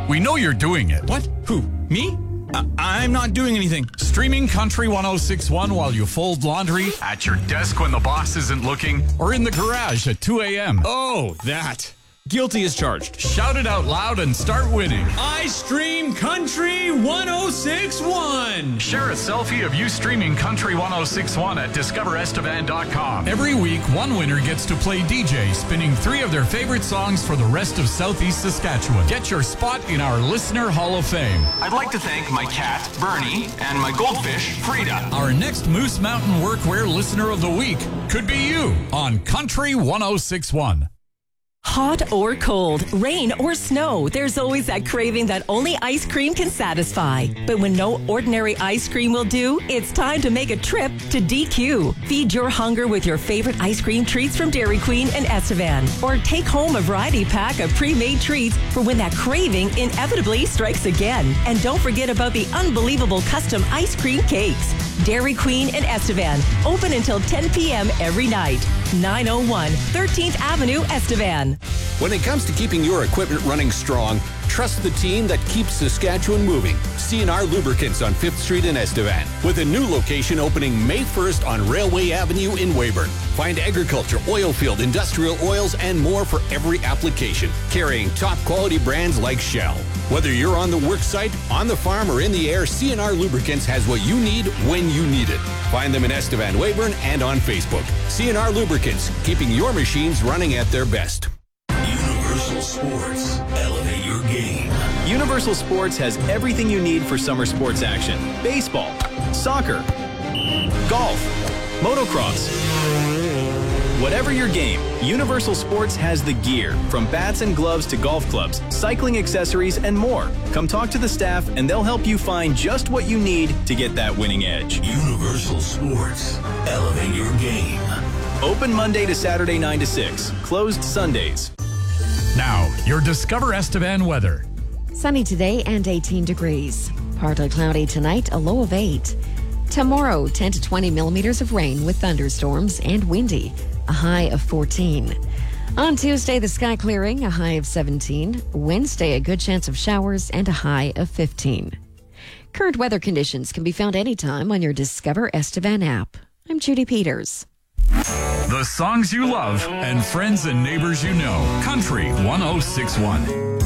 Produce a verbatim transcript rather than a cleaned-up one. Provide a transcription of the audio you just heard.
We know you're doing it. What? Who? Me? Uh, I'm not doing anything. Streaming Country one oh six point one while you fold laundry, at your desk when the boss isn't looking, or in the garage at two a.m. Oh, that. Guilty as charged. Shout it out loud and start winning. I stream Country one oh six point one. Share a selfie of you streaming Country one oh six point one at discover estevan dot com. Every week, one winner gets to play D J, spinning three of their favorite songs for the rest of Southeast Saskatchewan. Get your spot in our Listener Hall of Fame. I'd like to thank my cat, Bernie, and my goldfish, Frida. Our next Moose Mountain Workwear Listener of the Week could be you on Country one oh six point one. Hot or cold, rain or snow, there's always that craving that only ice cream can satisfy. But when no ordinary ice cream will do, it's time to make a trip to D Q. Feed your hunger with your favorite ice cream treats from Dairy Queen and Estevan. Or take home a variety pack of pre-made treats for when that craving inevitably strikes again. And don't forget about the unbelievable custom ice cream cakes. Dairy Queen and Estevan, open until ten p.m. every night. nine oh one thirteenth Avenue, Estevan. When it comes to keeping your equipment running strong, trust the team that keeps Saskatchewan moving. C and R Lubricants on fifth Street in Estevan, with a new location opening May first on Railway Avenue in Weyburn. Find agriculture, oil field, industrial oils, and more for every application, carrying top quality brands like Shell. Whether you're on the work site, on the farm, or in the air, C and R Lubricants has what you need when you need it. Find them in Estevan, Weyburn, and on Facebook. C and R Lubricants, keeping your machines running at their best. Universal Sports. Elevate your game. Universal Sports has everything you need for summer sports action. Baseball, soccer, golf, motocross. Whatever your game, Universal Sports has the gear, from bats and gloves to golf clubs, cycling accessories, and more. Come talk to the staff and they'll help you find just what you need to get that winning edge. Universal Sports. Elevate your game. Open Monday to Saturday nine to six. Closed Sundays. Now, your Discover Estevan weather. Sunny today and eighteen degrees. Partly cloudy tonight, a low of eight. Tomorrow, ten to twenty millimeters of rain with thunderstorms and windy, a high of fourteen. On Tuesday, the sky clearing, a high of seventeen. Wednesday, a good chance of showers and a high of fifteen. Current weather conditions can be found anytime on your Discover Estevan app. I'm Judy Peters. The songs you love and friends and neighbors you know. Country one oh six point one.